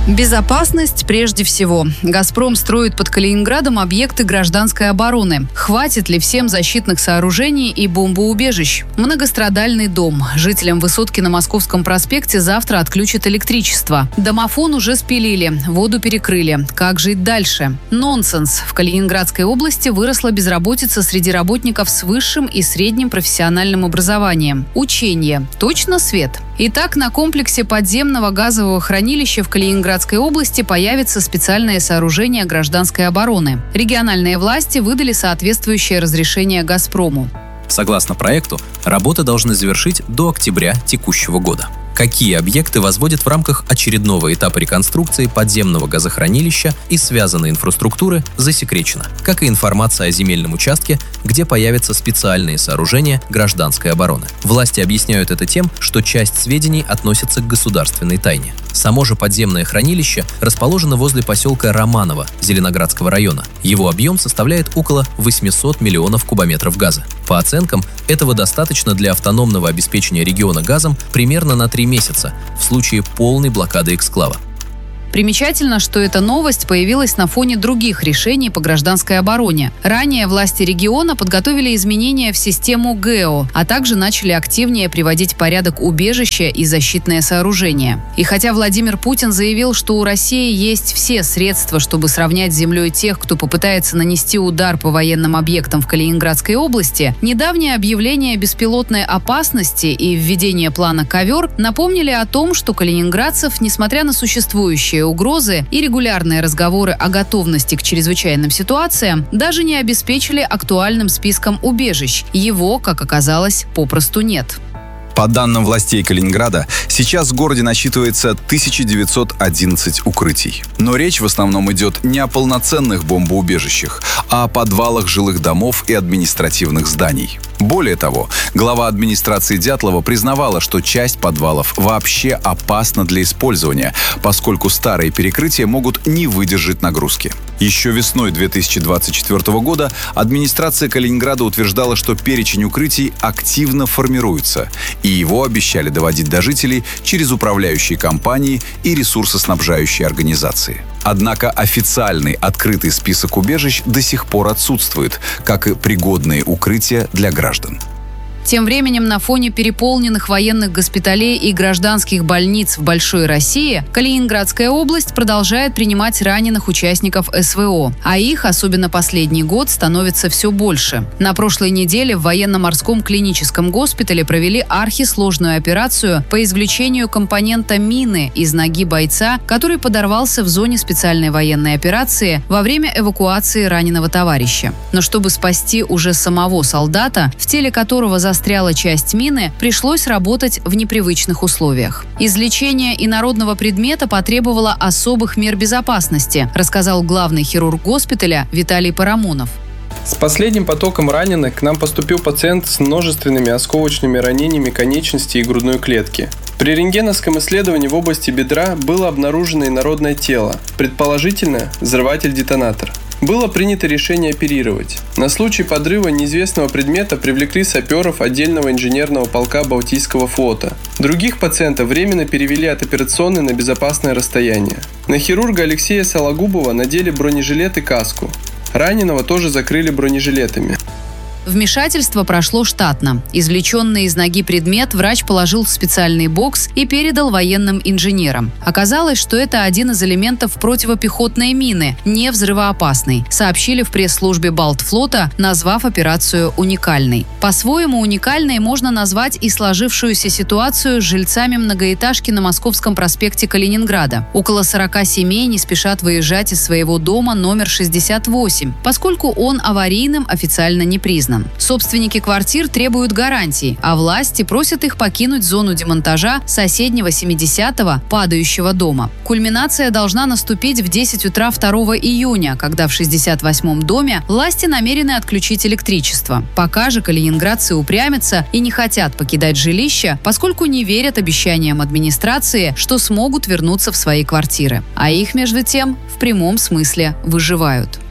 Безопасность прежде всего. «Газпром» строит под Калининградом объекты гражданской обороны. Хватит ли всем защитных сооружений и бомбоубежищ? Многострадальный дом. Жителям высотки на Московском проспекте завтра отключат электричество. Домофон уже спилили, воду перекрыли. Как жить дальше? Нонсенс. В Калининградской области выросла безработица среди работников с высшим и средним профессиональным образованием. Учение. Точно свет? Итак, на комплексе подземного газового хранилища в Калининградской области появится специальное сооружение гражданской обороны. Региональные власти выдали соответствующее разрешение «Газпрому». Согласно проекту, работы должны завершить до октября текущего года. Какие объекты возводят в рамках очередного этапа реконструкции подземного газохранилища и связанной инфраструктуры, засекречено, как и информация о земельном участке, где появятся специальные сооружения гражданской обороны. Власти объясняют это тем, что часть сведений относится к государственной тайне. Само же подземное хранилище расположено возле поселка Романово Зеленоградского района. Его объем составляет около восемьсот миллионов кубометров газа. По оценкам, этого достаточно для автономного обеспечения региона газом примерно на три месяца в случае полной блокады эксклава. Примечательно, что эта новость появилась на фоне других решений по гражданской обороне. Ранее власти региона подготовили изменения в систему ГЭО, а также начали активнее приводить в порядок убежища и защитные сооружения. И хотя Владимир Путин заявил, что у России есть все средства, чтобы сравнять с землей тех, кто попытается нанести удар по военным объектам в Калининградской области, недавнее объявление беспилотной опасности и введение плана «Ковер» напомнили о том, что калининградцев, несмотря на существующие угрозы и регулярные разговоры о готовности к чрезвычайным ситуациям, даже не обеспечили актуальным списком убежищ. Его, как оказалось, попросту нет. По данным властей Калининграда, сейчас в городе насчитывается тысяча девятьсот одиннадцать укрытий. Но речь в основном идет не о полноценных бомбоубежищах, а о подвалах жилых домов и административных зданий. Более того, глава администрации Дятлова признавала, что часть подвалов вообще опасна для использования, поскольку старые перекрытия могут не выдержать нагрузки. Еще весной две тысячи двадцать четвёртого года администрация Калининграда утверждала, что перечень укрытий активно формируется, и его обещали доводить до жителей через управляющие компании и ресурсоснабжающие организации. Однако официальный открытый список убежищ до сих пор отсутствует, как и пригодные укрытия для граждан. Тем временем на фоне переполненных военных госпиталей и гражданских больниц в Большой России Калининградская область продолжает принимать раненых участников СВО, а их, особенно последний год, становится все больше. На прошлой неделе в военно-морском клиническом госпитале провели архисложную операцию по извлечению компонента мины из ноги бойца, который подорвался в зоне специальной военной операции во время эвакуации раненого товарища. Но чтобы спасти уже самого солдата, в теле которого застрял застряла часть мины, пришлось работать в непривычных условиях. Извлечение инородного предмета потребовало особых мер безопасности, рассказал главный хирург госпиталя Виталий Парамонов. С последним потоком раненых к нам поступил пациент с множественными осколочными ранениями конечности и грудной клетки. При рентгеновском исследовании в области бедра было обнаружено инородное тело, предположительно взрыватель-детонатор. Было принято решение оперировать. На случай подрыва неизвестного предмета привлекли саперов отдельного инженерного полка Балтийского флота. Других пациентов временно перевели от операционной на безопасное расстояние. На хирурга Алексея Сологубова надели бронежилет и каску. Раненого тоже закрыли бронежилетами. Вмешательство прошло штатно. Извлеченный из ноги предмет врач положил в специальный бокс и передал военным инженерам. Оказалось, что это один из элементов противопехотной мины, не взрывоопасный, сообщили в пресс-службе Балтфлота, назвав операцию уникальной. По-своему уникальной можно назвать и сложившуюся ситуацию с жильцами многоэтажки на Московском проспекте Калининграда. Около сорока семей не спешат выезжать из своего дома номер шестьдесят восемь, поскольку он аварийным официально не признан. Собственники квартир требуют гарантий, а власти просят их покинуть зону демонтажа соседнего семидесятого падающего дома. Кульминация должна наступить в десять утра второго июня, когда в шестьдесят восьмом доме власти намерены отключить электричество. Пока же калининградцы упрямятся и не хотят покидать жилища, поскольку не верят обещаниям администрации, что смогут вернуться в свои квартиры. А их, между тем, в прямом смысле выживают.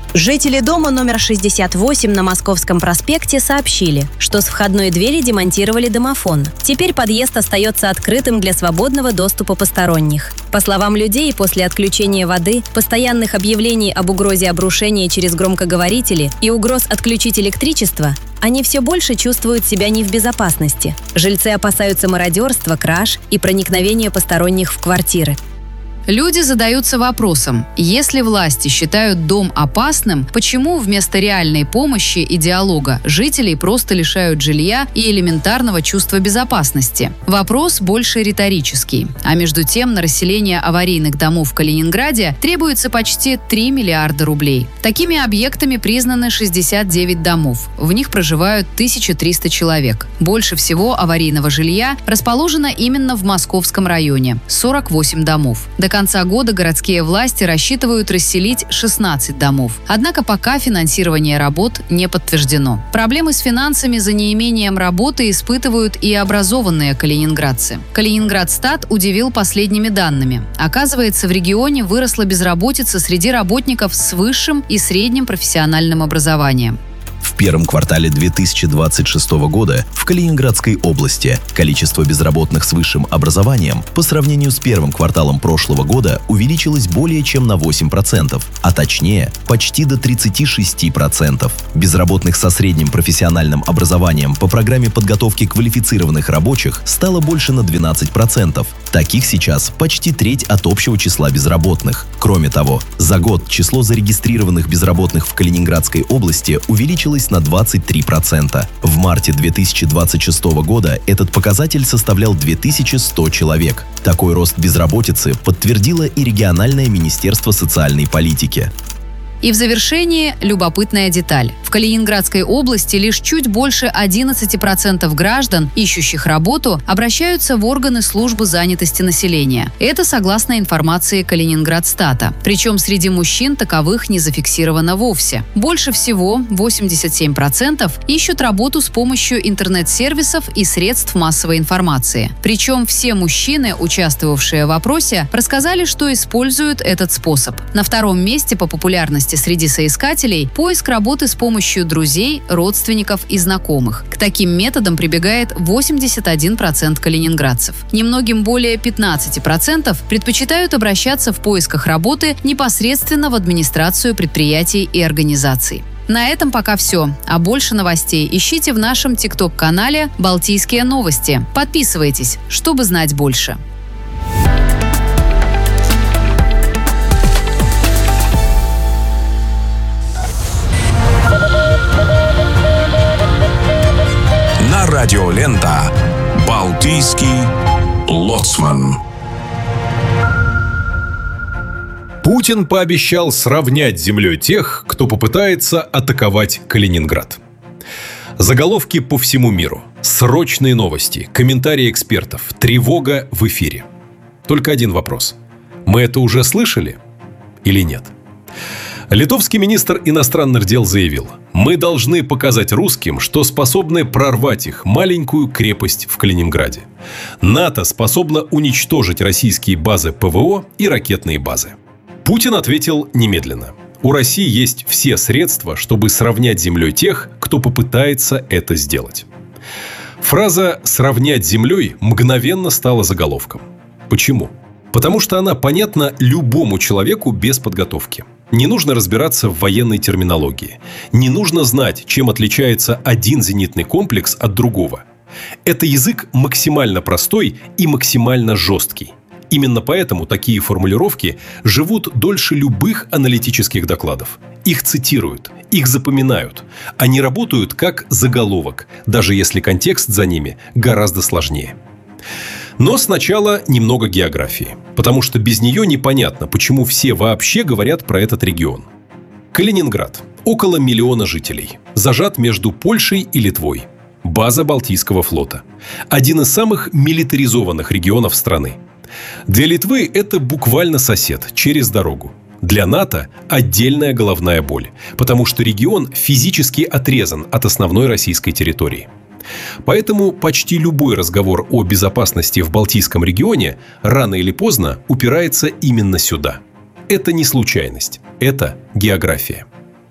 Жители дома номер шестьдесят восемь на Московском проспекте сообщили, что с входной двери демонтировали домофон. Теперь подъезд остается открытым для свободного доступа посторонних. По словам людей, после отключения воды, постоянных объявлений об угрозе обрушения через громкоговорители и угроз отключить электричество, они все больше чувствуют себя не в безопасности. Жильцы опасаются мародерства, краж и проникновения посторонних в квартиры. Люди задаются вопросом, если власти считают дом опасным, почему вместо реальной помощи и диалога жителей просто лишают жилья и элементарного чувства безопасности? Вопрос больше риторический. А между тем на расселение аварийных домов в Калининграде требуется почти три миллиарда рублей. Такими объектами признаны шестьдесят девять домов. В них проживают тысяча триста человек. Больше всего аварийного жилья расположено именно в Московском районе – сорок восемь домов. До конца года городские власти рассчитывают расселить шестнадцать домов. Однако пока финансирование работ не подтверждено. Проблемы с финансами за неимением работы испытывают и образованные калининградцы. Калининградстат удивил последними данными. Оказывается, в регионе выросла безработица среди работников с высшим и средним профессиональным образованием. В первом квартале две тысячи двадцать шестого года в Калининградской области количество безработных с высшим образованием по сравнению с первым кварталом прошлого года увеличилось более чем на восемь процентов, а точнее почти до тридцати шести процентов. Безработных со средним профессиональным образованием по программе подготовки квалифицированных рабочих стало больше на двенадцать процентов. Таких сейчас почти треть от общего числа безработных. Кроме того, за год число зарегистрированных безработных в Калининградской области увеличилось на двадцать три процента. В марте две тысячи двадцать шестого года этот показатель составлял две тысячи сто человек. Такой рост безработицы подтвердило и региональное министерство социальной политики. И в завершении любопытная деталь. В Калининградской области лишь чуть больше одиннадцати процентов граждан, ищущих работу, обращаются в органы службы занятости населения. Это согласно информации Калининградстата. Причем среди мужчин таковых не зафиксировано вовсе. Больше всего, восемьдесят семь процентов, ищут работу с помощью интернет-сервисов и средств массовой информации. Причем все мужчины, участвовавшие в опросе, рассказали, что используют этот способ. На втором месте по популярности среди соискателей поиск работы с помощью друзей, родственников и знакомых. К таким методам прибегает восемьдесят один процент калининградцев. Немногим более пятнадцати процентов предпочитают обращаться в поисках работы непосредственно в администрацию предприятий и организаций. На этом пока все. А больше новостей ищите в нашем тикток-канале «Балтийские новости». Подписывайтесь, чтобы знать больше. Радиолента «Балтийский лоцман». Путин пообещал сравнять с землей тех, кто попытается атаковать Калининград. Заголовки по всему миру, срочные новости, комментарии экспертов, тревога в эфире. Только один вопрос. Мы это уже слышали или нет? Литовский министр иностранных дел заявил: «Мы должны показать русским, что способны прорвать их маленькую крепость в Калининграде. НАТО способно уничтожить российские базы ПВО и ракетные базы». Путин ответил немедленно: «У России есть все средства, чтобы сравнять с землей тех, кто попытается это сделать». Фраза «сравнять с землей» мгновенно стала заголовком. Почему? Потому что она понятна любому человеку без подготовки. Не нужно разбираться в военной терминологии. Не нужно знать, чем отличается один зенитный комплекс от другого. Это язык максимально простой и максимально жесткий. Именно поэтому такие формулировки живут дольше любых аналитических докладов. Их цитируют, их запоминают. Они работают как заголовок, даже если контекст за ними гораздо сложнее. Но сначала немного географии, потому что без нее непонятно, почему все вообще говорят про этот регион. Калининград. Около миллиона жителей. Зажат между Польшей и Литвой. База Балтийского флота. Один из самых милитаризованных регионов страны. Для Литвы это буквально сосед, через дорогу. Для НАТО отдельная головная боль, потому что регион физически отрезан от основной российской территории. Поэтому почти любой разговор о безопасности в Балтийском регионе рано или поздно упирается именно сюда. Это не случайность, это география.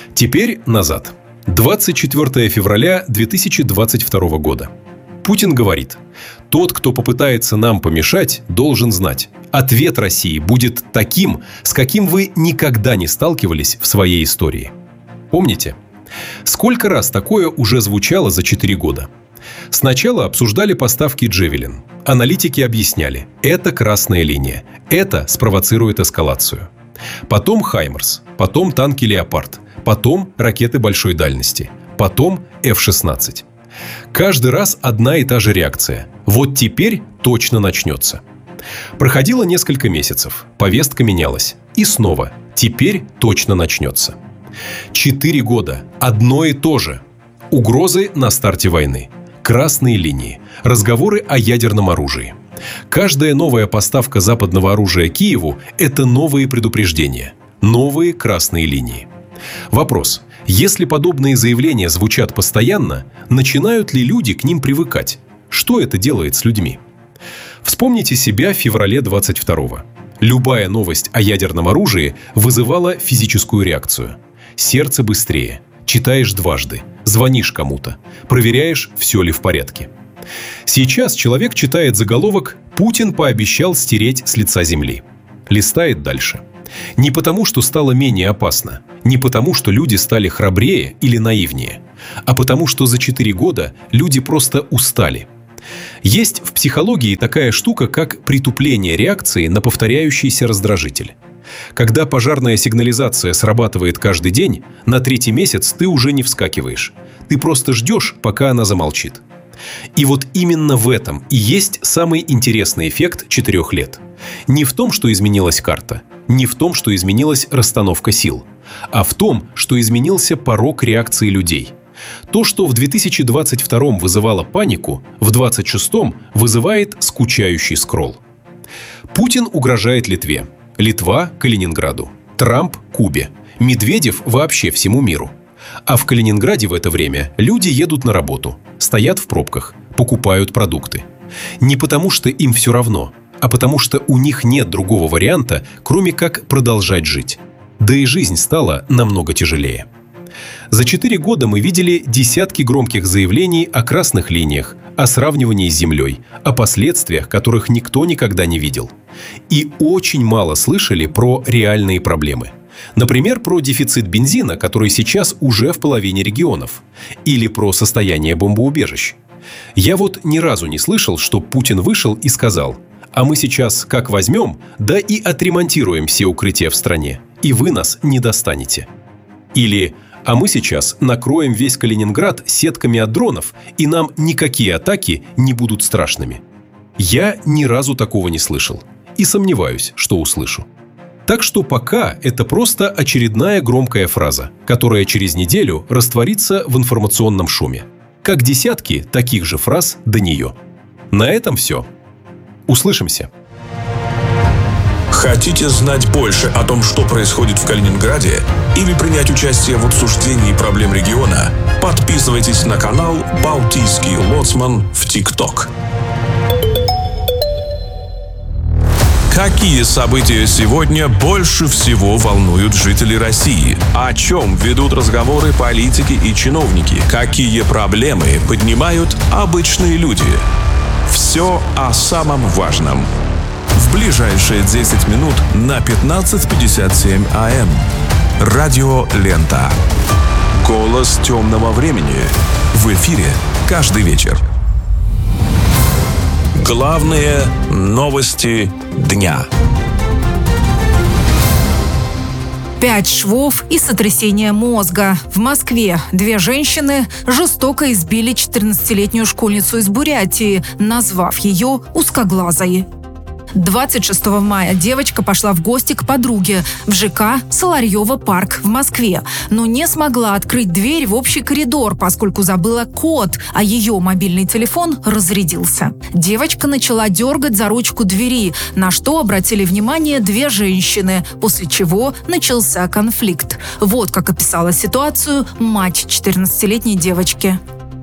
Теперь назад. двадцать четвёртого февраля две тысячи двадцать второго года. Путин говорит: «Тот, кто попытается нам помешать, должен знать, ответ России будет таким, с каким вы никогда не сталкивались в своей истории». Помните? Сколько раз такое уже звучало за четыре года? Сначала обсуждали поставки «Джевелин». Аналитики объясняли – это красная линия, это спровоцирует эскалацию. Потом «Хаймерс», потом танки «Леопард», потом ракеты большой дальности, потом эф шестнадцать. Каждый раз одна и та же реакция. Вот теперь точно начнется. Проходило несколько месяцев, повестка менялась. И снова, теперь точно начнется. Четыре года, одно и то же. Угрозы на старте войны, красные линии, разговоры о ядерном оружии. Каждая новая поставка западного оружия Киеву – это новые предупреждения, новые красные линии. Вопрос: если подобные заявления звучат постоянно, начинают ли люди к ним привыкать? Что это делает с людьми? Вспомните себя в феврале двадцать второго. Любая новость о ядерном оружии вызывала физическую реакцию. Сердце быстрее, читаешь дважды, звонишь кому-то, проверяешь, все ли в порядке. Сейчас человек читает заголовок «Путин пообещал стереть с лица земли». Листает дальше. Не потому, что стало менее опасно, не потому, что люди стали храбрее или наивнее, а потому, что за четыре года люди просто устали. Есть в психологии такая штука, как притупление реакции на повторяющийся раздражитель. Когда пожарная сигнализация срабатывает каждый день, на третий месяц ты уже не вскакиваешь. Ты просто ждешь, пока она замолчит. И вот именно в этом и есть самый интересный эффект четырех лет. Не в том, что изменилась карта, не в том, что изменилась расстановка сил, а в том, что изменился порог реакции людей. То, что в две тысячи двадцать втором вызывало панику, в двадцать шестом вызывает скучающий скролл. Путин угрожает Литве, Литва – Калининграду, Трамп – Кубе, Медведев – вообще всему миру. А в Калининграде в это время люди едут на работу, стоят в пробках, покупают продукты. Не потому, что им все равно, а потому, что у них нет другого варианта, кроме как продолжать жить. Да и жизнь стала намного тяжелее. За четыре года мы видели десятки громких заявлений о красных линиях, о сравнивании с землей, о последствиях, которых никто никогда не видел. И очень мало слышали про реальные проблемы. Например, про дефицит бензина, который сейчас уже в половине регионов. Или про состояние бомбоубежищ. Я вот ни разу не слышал, что Путин вышел и сказал: «А мы сейчас как возьмем, да и отремонтируем все укрытия в стране, и вы нас не достанете». Или «А мы сейчас накроем весь Калининград сетками от дронов, и нам никакие атаки не будут страшными». Я ни разу такого не слышал. И сомневаюсь, что услышу. Так что пока это просто очередная громкая фраза, которая через неделю растворится в информационном шуме. Как десятки таких же фраз до нее. На этом все. Услышимся. Хотите знать больше о том, что происходит в Калининграде, или принять участие в обсуждении проблем региона? Подписывайтесь на канал «Балтийский лоцман» в ТикТок. Какие события сегодня больше всего волнуют жителей России? О чем ведут разговоры политики и чиновники? Какие проблемы поднимают обычные люди? Все о самом важном. В ближайшие десять минут на пятнадцать пятьдесят семь а эм. Радио Лента. Голос темного времени. В эфире каждый вечер. Главные новости дня. Пять швов и сотрясение мозга. В Москве две женщины жестоко избили четырнадцатилетнюю школьницу из Бурятии, назвав ее узкоглазой. двадцать шестого мая девочка пошла в гости к подруге в ЖК Соларьево парк в Москве, но не смогла открыть дверь в общий коридор, поскольку забыла код, а ее мобильный телефон разрядился. Девочка начала дергать за ручку двери, на что обратили внимание две женщины, после чего начался конфликт. Вот как описала ситуацию мать четырнадцатилетней девочки.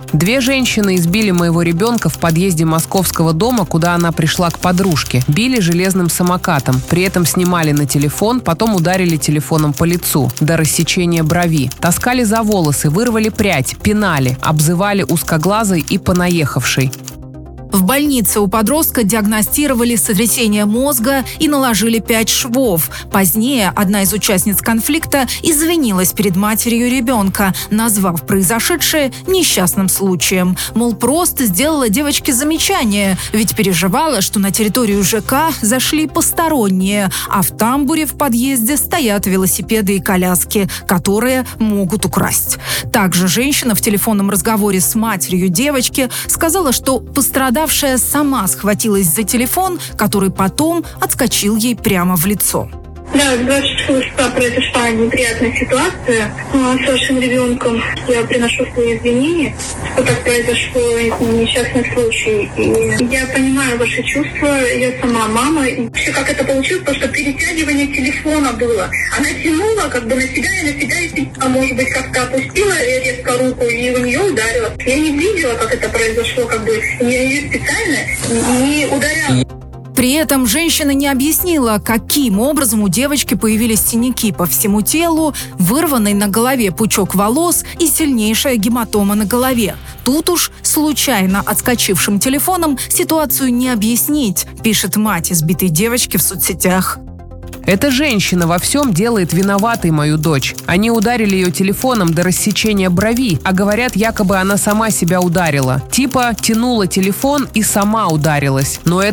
Две женщины избили моего ребенка в подъезде московского дома, куда она пришла к подружке. Били железным самокатом, при этом снимали на телефон, потом ударили телефоном по лицу до рассечения брови. Таскали за волосы, вырвали прядь, пинали, обзывали узкоглазой и понаехавшей. В больнице у подростка диагностировали сотрясение мозга и наложили пять швов. Позднее одна из участниц конфликта извинилась перед матерью ребенка, назвав произошедшее несчастным случаем. Мол, просто сделала девочке замечание, ведь переживала, что на территорию ЖК зашли посторонние, а в тамбуре в подъезде стоят велосипеды и коляски, которые могут украсть. Также женщина в телефонном разговоре с матерью девочки сказала, что пострадавшая сама схватилась за телефон, который потом отскочил ей прямо в лицо. Да, двадцать шестого числа произошла неприятная ситуация с вашим ребенком. Я приношу свои извинения, что так произошло, несчастный случай. И я понимаю ваши чувства, я сама мама. И вообще, как это получилось, потому что перетягивание телефона было. Она тянула как бы на себя и на себя, и, а может быть, как-то опустила резко руку и в нее ударила. Я не видела, как это произошло, как бы не специально, не ударяла. При этом женщина не объяснила, каким образом у девочки появились синяки по всему телу, вырванный на голове пучок волос и сильнейшая гематома на голове. Тут уж случайно отскочившим телефоном ситуацию не объяснить, пишет мать избитой девочки в соцсетях. Эта женщина во всем делает виноватой мою дочь. Они ударили ее телефоном до рассечения брови, а говорят, якобы она сама себя ударила. Типа тянула телефон и сама ударилась. Но это